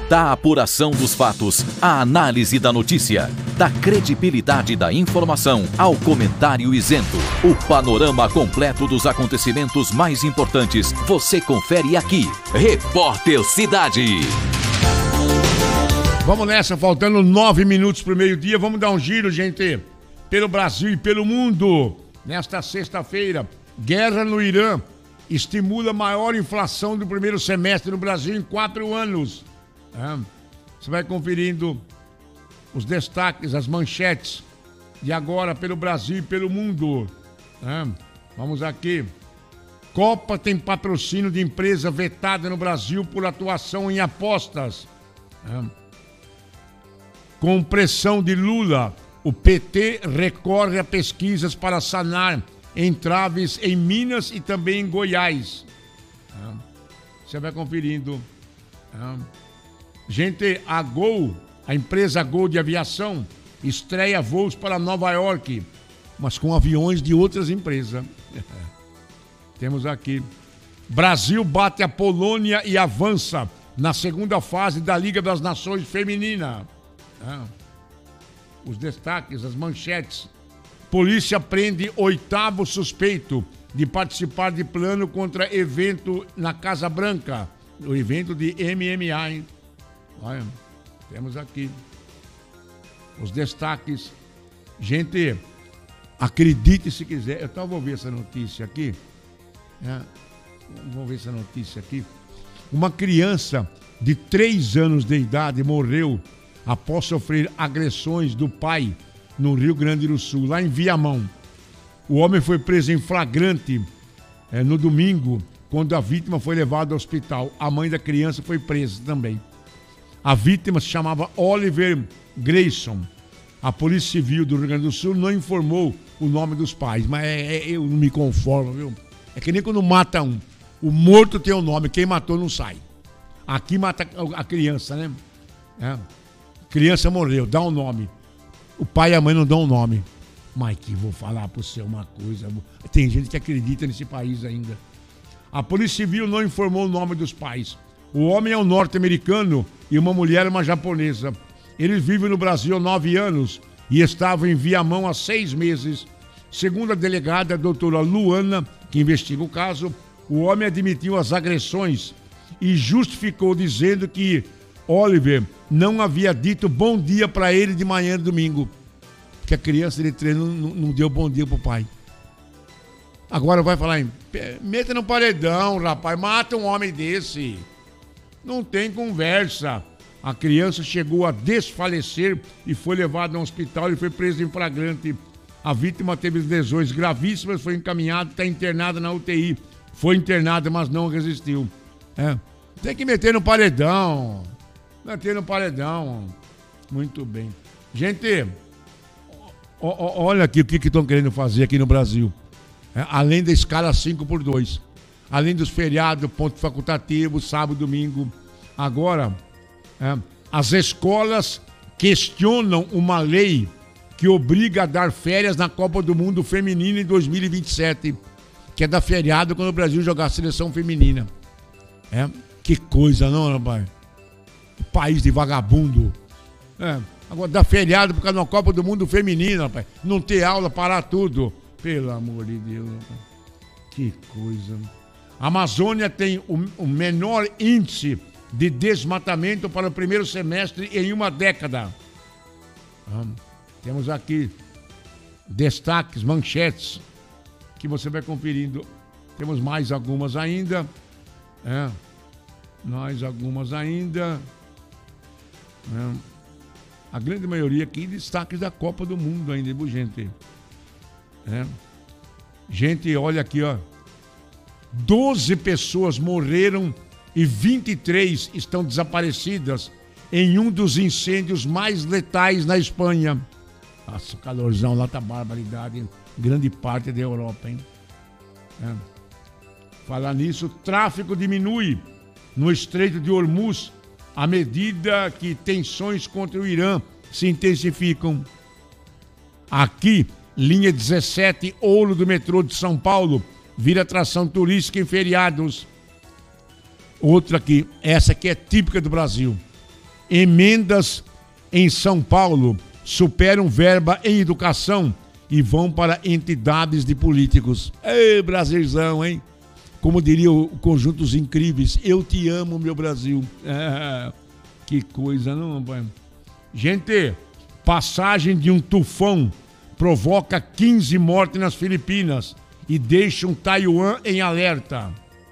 Da apuração dos fatos, à análise da notícia, da credibilidade da informação ao comentário isento. O panorama completo dos acontecimentos mais importantes você confere aqui. Repórter Cidade. Vamos nessa, faltando 9 minutos para o meio-dia. Vamos dar um giro, gente, pelo Brasil e pelo mundo. Nesta sexta-feira, guerra no Irã estimula a maior inflação do primeiro semestre no Brasil em 4 anos. Você vai conferindo os destaques, as manchetes de agora pelo Brasil e pelo mundo. Vamos aqui. Copa tem patrocínio de empresa vetada no Brasil por atuação em apostas. Com pressão de Lula, o PT recorre a pesquisas para sanar entraves em Minas e também em Goiás. Você vai conferindo. Gente, a Gol, a empresa Gol de aviação, estreia voos para Nova York, mas com aviões de outras empresas. Temos aqui. Brasil bate a Polônia e avança na segunda fase da Liga das Nações Feminina. Os destaques, as manchetes. Polícia prende 8º suspeito de participar de plano contra evento na Casa Branca. O evento de MMA, hein? Olha, temos aqui os destaques. Gente, acredite se quiser. Eu vou ver essa notícia aqui. Vou ver essa notícia aqui. Uma criança de 3 anos de idade morreu após sofrer agressões do pai no Rio Grande do Sul, lá em Viamão. O homem foi preso em flagrante no domingo, quando a vítima foi levada ao hospital. A mãe da criança foi presa também. A vítima se chamava Oliver Grayson. A Polícia Civil do Rio Grande do Sul não informou o nome dos pais, mas eu não me conformo, viu? É que nem quando mata um. O morto tem o nome, quem matou não sai. Aqui mata a criança, né? Criança morreu, dá um nome. O pai e a mãe não dão um nome. Mas que vou falar pra você uma coisa. Tem gente que acredita nesse país ainda. A Polícia Civil não informou o nome dos pais. O homem é um norte-americano e uma mulher é uma japonesa. Eles vivem no Brasil há 9 anos e estavam em Viamão há 6 meses. Segundo a delegada, a doutora Luana, que investiga o caso, o homem admitiu as agressões e justificou dizendo que Oliver não havia dito bom dia para ele de manhã de domingo. Que a criança de treino não deu bom dia pro pai. Agora vai falar em meta no paredão, rapaz, mata um homem desse. Não tem conversa. A criança chegou a desfalecer e foi levada ao hospital e foi presa em flagrante. A vítima teve lesões gravíssimas, foi encaminhada, está internada na UTI. Foi internada, mas não resistiu. Tem que meter no paredão. Meter no paredão. Muito bem. Gente, olha aqui o que estão querendo fazer aqui no Brasil. Além da escala 5x2. Além dos feriados, ponto facultativo, sábado e domingo. Agora, as escolas questionam uma lei que obriga a dar férias na Copa do Mundo Feminina em 2027, que é dar feriado quando o Brasil jogar a seleção feminina. Que coisa, não, rapaz? País de vagabundo. Agora dá feriado por causa da Copa do Mundo Feminina, rapaz. Não ter aula, parar tudo. Pelo amor de Deus, rapaz. Que coisa. A Amazônia tem o menor índice de desmatamento para o primeiro semestre em uma década. Temos aqui destaques, manchetes, que você vai conferindo. Temos mais algumas ainda. Mais algumas ainda. A grande maioria aqui destaques da Copa do Mundo ainda, viu, gente? Gente, olha aqui, ó. 12 pessoas morreram e 23 estão desaparecidas em um dos incêndios mais letais na Espanha. Nossa, o calorzão lá tá barbaridade, hein? Grande parte da Europa, hein? Falar nisso, tráfego diminui no Estreito de Hormuz à medida que tensões contra o Irã se intensificam. Aqui, linha 17, Ouro do metrô de São Paulo, vira atração turística em feriados. Outra aqui, essa aqui é típica do Brasil. Emendas em São Paulo superam verba em educação e vão para entidades de políticos. Ei, Brasilzão, hein? Como diria o Conjunto Os Incríveis, eu te amo, meu Brasil. Que coisa, não, pai? Gente, passagem de um tufão provoca 15 mortes nas Filipinas e deixa Taiwan em alerta.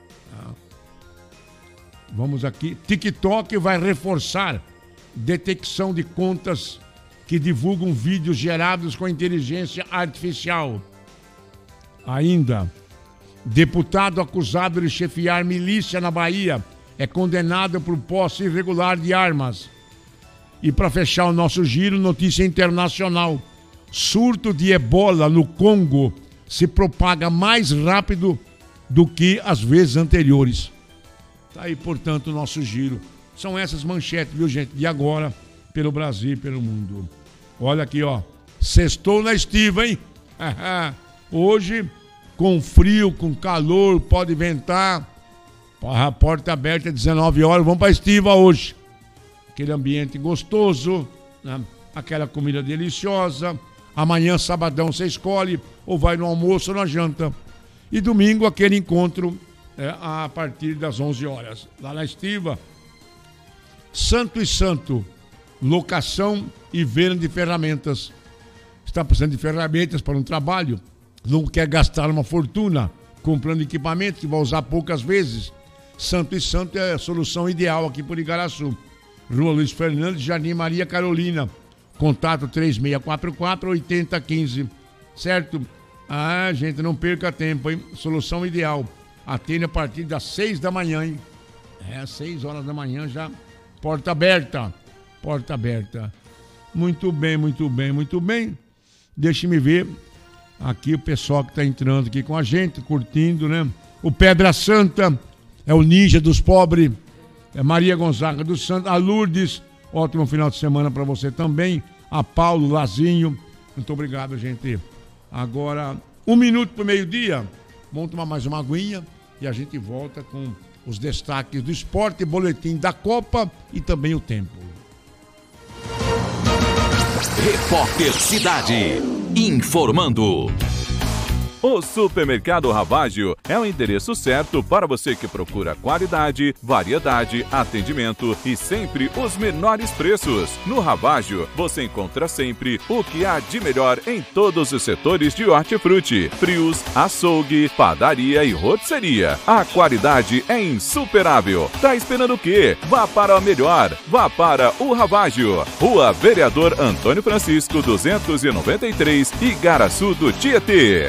Vamos aqui. TikTok vai reforçar detecção de contas que divulgam vídeos gerados com inteligência artificial. Ainda, deputado acusado de chefiar milícia na Bahia é condenado por posse irregular de armas. E para fechar o nosso giro, notícia internacional. Surto de ebola no Congo se propaga mais rápido do que as vezes anteriores. Tá aí, portanto, o nosso giro. São essas manchetes, viu, gente? De agora, pelo Brasil e pelo mundo. Olha aqui, ó. Sextou na estiva, hein? Hoje, com frio, com calor, pode ventar. A porta aberta 19 horas. Vamos para a estiva hoje. Aquele ambiente gostoso, né? Aquela comida deliciosa. Amanhã, sabadão, você escolhe ou vai no almoço ou na janta. E domingo, aquele encontro a partir das 11 horas. Lá na estiva, Santo e Santo, locação e venda de ferramentas. Está precisando de ferramentas para um trabalho? Não quer gastar uma fortuna comprando equipamento que vai usar poucas vezes? Santo e Santo é a solução ideal aqui por Igaraçu. Rua Luiz Fernandes, Jardim Maria Carolina. Contato 3644-8015. Certo? Gente, não perca tempo, hein? Solução ideal. Atende a partir das 6 da manhã, hein? 6 horas da manhã já. Porta aberta. Porta aberta. Muito bem, muito bem, muito bem. Deixe-me ver aqui o pessoal que está entrando aqui com a gente, curtindo, né? O Pedra Santa é o ninja dos pobres. É Maria Gonzaga dos Santos. A Lourdes, ótimo final de semana para você também. A Paulo, Lazinho. Muito obrigado, gente. Agora, 1 minuto para o meio-dia. Vamos tomar mais uma aguinha e a gente volta com os destaques do esporte, boletim da Copa e também o tempo. Repórter Cidade, informando. O Supermercado Ravaggio é o endereço certo para você que procura qualidade, variedade, atendimento e sempre os menores preços. No Ravaggio, você encontra sempre o que há de melhor em todos os setores de hortifruti, frios, açougue, padaria e rotisseria. A qualidade é insuperável. Tá esperando o quê? Vá para o melhor. Vá para o Ravaggio. Rua Vereador Antônio Francisco, 293, Igaraçu do Tietê.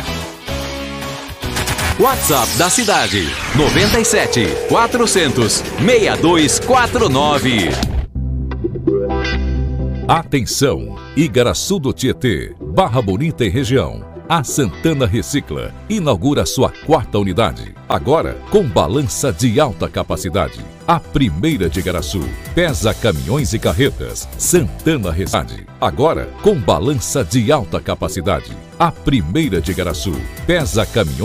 WhatsApp da cidade 97 400 6249. Atenção, Igaraçu do Tietê, Barra Bonita e região. A Santana Recicla inaugura sua 4ª unidade, agora com balança de alta capacidade. A primeira de Igaraçu, pesa caminhões e carretas. Santana Recicla, agora com balança de alta capacidade. A primeira de Igaraçu, pesa caminhões